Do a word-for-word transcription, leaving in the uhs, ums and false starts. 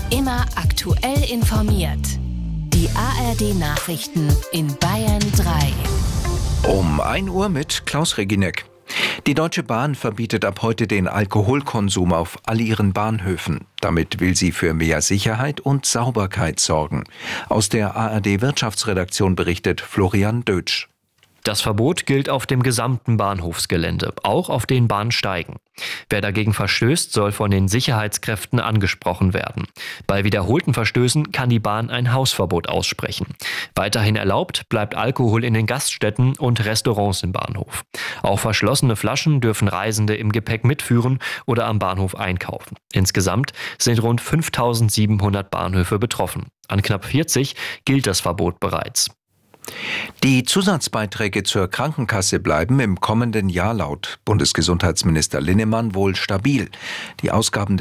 Immer aktuell informiert. Die A R D-Nachrichten in Bayern drei. Um ein Uhr mit Klaus Reginek. Die Deutsche Bahn verbietet ab heute den Alkoholkonsum auf all ihren Bahnhöfen. Damit will sie für mehr Sicherheit und Sauberkeit sorgen. Aus der A R D-Wirtschaftsredaktion berichtet Florian Dötsch. Das Verbot gilt auf dem gesamten Bahnhofsgelände, auch auf den Bahnsteigen. Wer dagegen verstößt, soll von den Sicherheitskräften angesprochen werden. Bei wiederholten Verstößen kann die Bahn ein Hausverbot aussprechen. Weiterhin erlaubt bleibt Alkohol in den Gaststätten und Restaurants im Bahnhof. Auch verschlossene Flaschen dürfen Reisende im Gepäck mitführen oder am Bahnhof einkaufen. Insgesamt sind rund fünftausendsiebenhundert Bahnhöfe betroffen. An knapp vierzig gilt das Verbot bereits. Die Zusatzbeiträge zur Krankenkasse bleiben im kommenden Jahr laut Bundesgesundheitsminister Linnemann wohl stabil. Die Ausgaben